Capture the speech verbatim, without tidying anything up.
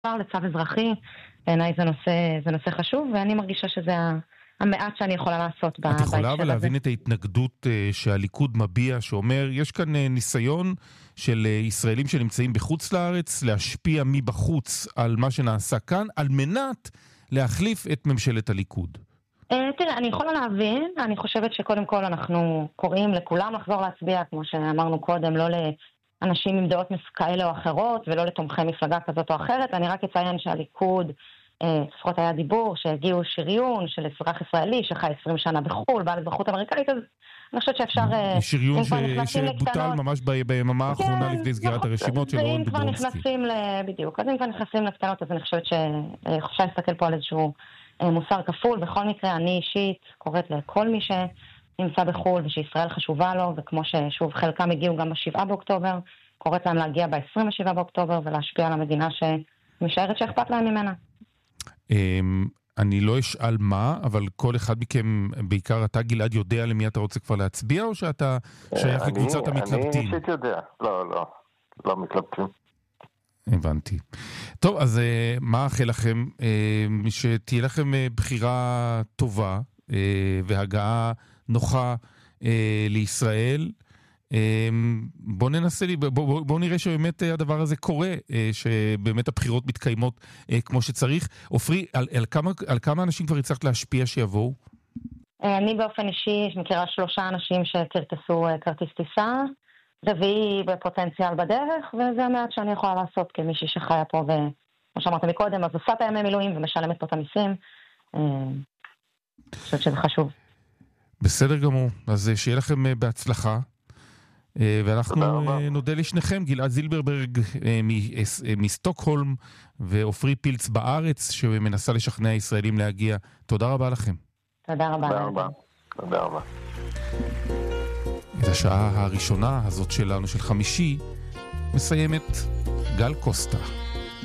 לצו אזרחי, בעיניי זה נושא, זה נושא חשוב, ואני מרגישה שזה המעט שאני יכולה לעשות בהקשר הזה. את יכולה אבל להבין את ההתנגדות שהליכוד מביע, שאומר, יש כאן ניסיון של ישראלים שנמצאים בחוץ לארץ, להשפיע מבחוץ על מה שנעשה כאן, על מנת להחליף את ממשלת הליכוד. תראה, אני יכולה להבין, אני חושבת שקודם כל אנחנו קוראים לכולם לחזור להצביע, כמו שאמרנו קודם, לא לאנשים עם דעות כאלה או אחרות, ולא לתומכי מפלגה כזאת או אחרת. אני רק אציין שהליכוד, לפחות היה דיבור, שהגיעו שריון של אזרח ישראלי שחי עשרים שנה בחו"ל, בעל אזרחות אמריקאית, אז אני חושבת שאפשר... שריון שבוטל ממש ביממה האחרונה לפני סגירת הרשימות של אורן דוברובסקי. בדיוק, אז אם כבר נכנסים לקטנות, אז אני חושבת שאפשר להסתכל פה על איזשהו מוסר כפול. בכל מקרה, אני אישית קוראת לכל מי שנמצא בחו"ל ושישראל חשובה לו, וכמו ששוב חלקם הגיעו גם בשבעה באוקטובר, קוראת להם להגיע ב-עשרים ושבעה באוקטובר ולהשפיע על המדינה שמשארת שאכפת להם ממנה. אני לא אשאל מה, אבל כל אחד מכם, בעיקר אתה גלעד, יודע למי אתה רוצה כבר להצביע, או שאתה שייך לקבוצת המתלבטים? אני אישית יודע, לא, לא, לא מתלבטים. הבנתי. טוב, אז מה אאחל לכם? שתהיה לכם בחירה טובה והגעה נוחה לישראל. בוא ננסה, בוא, בוא נראה שבאמת הדבר הזה קורה, שבאמת הבחירות מתקיימות כמו שצריך. אופרי, על, על, כמה, על כמה אנשים כבר הצלחת להשפיע שיבואו? אני באופן אישי מכירה שלושה אנשים שתרטסו כרטיס טיסה, רביעי בפוטנציאל בדרך, וזה המעט שאני יכולה לעשות כמישהי שחיה פה, וכמו שאמרת מקודם, אז עושה את הימי מילואים ומשלמת פה את המיסים. אני חושבת שזה חשוב. בסדר גמור, אז שיהיה לכם בהצלחה. ואנחנו נודה לשניכם, גלעד זילברברג מסטוקהולם ואופרי פילץ בארץ שמנסה לשכנע ישראלים להגיע. תודה רבה לכם. תודה רבה. תודה רבה. תודה רבה. את השעה הראשונה הזאת שלנו של חמישי מסיימת גל קוסטה.